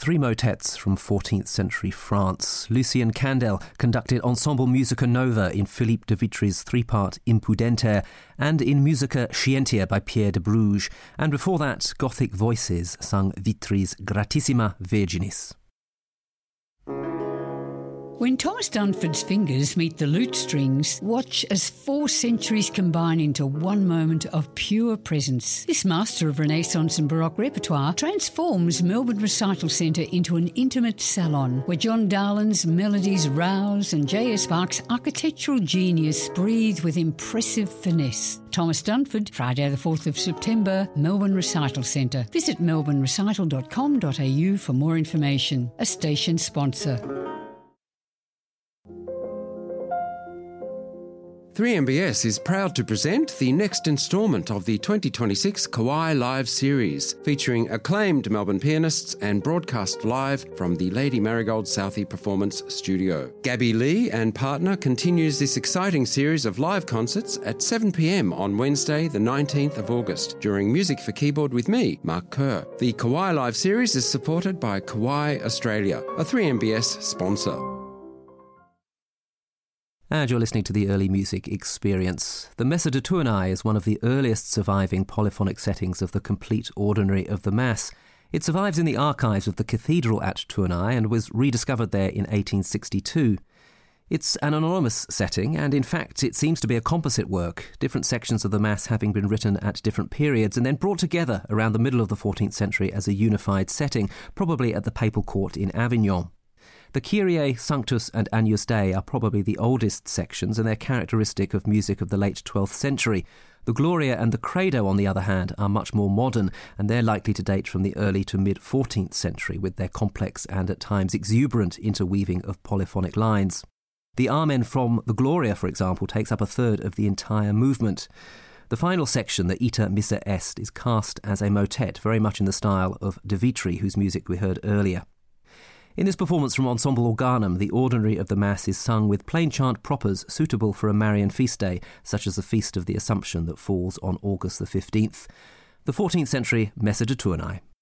three motets from 14th century France. Lucien Candel conducted Ensemble Musica Nova in Philippe de Vitry's three-part Impudenter, and in Musica Scientia by Pierre de Bruges, and before that, Gothic Voices sung Vitry's Gratissima Virginis. When Thomas Dunford's fingers meet the lute strings, watch as 4 centuries combine into one moment of pure presence. This master of Renaissance and Baroque repertoire transforms Melbourne Recital Centre into an intimate salon where John Darlin's melodies rouse and J.S. Sparks' architectural genius breathe with impressive finesse. Thomas Dunford, Friday the 4th of September, Melbourne Recital Centre. Visit melbournerecital.com.au for more information. A station sponsor. 3MBS is proud to present the next instalment of the 2026 Kauai Live series, featuring acclaimed Melbourne pianists and broadcast live from the Lady Marigold Southey Performance Studio. Gabby Lee and partner continues this exciting series of live concerts at 7 p.m. on Wednesday, the 19th of August, during Music for Keyboard with me, Mark Kerr. The Kauai Live series is supported by Kauai Australia, a 3MBS sponsor. And you're listening to the Early Music Experience. The Messa de Tournai is one of the earliest surviving polyphonic settings of the complete ordinary of the Mass. It survives in the archives of the cathedral at Tournai and was rediscovered there in 1862. It's an anonymous setting, and in fact it seems to be a composite work, different sections of the Mass having been written at different periods and then brought together around the middle of the 14th century as a unified setting, probably at the Papal Court in Avignon. The Kyrie, Sanctus and Agnus Dei are probably the oldest sections, and they're characteristic of music of the late 12th century. The Gloria and the Credo, on the other hand, are much more modern, and they're likely to date from the early to mid-14th century, with their complex and at times exuberant interweaving of polyphonic lines. The Amen from the Gloria, for example, takes up a third of the entire movement. The final section, the Ita Missa Est, is cast as a motet, very much in the style of de Vitry, whose music we heard earlier. In this performance from Ensemble Organum, the ordinary of the Mass is sung with plain chant propers suitable for a Marian feast day, such as the Feast of the Assumption that falls on August the 15th. The 14th century Messa de Tournai.